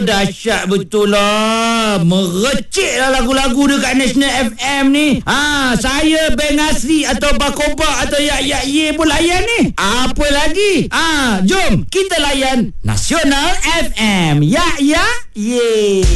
dahsyat betul lah. Merecik lah lagu-lagu dekat National FM ni. Saya Beng Asri atau Bakoba atau Yak Ye pun layan ni. Apa lagi? Jom kita layan Nasional FM. Yak Ye.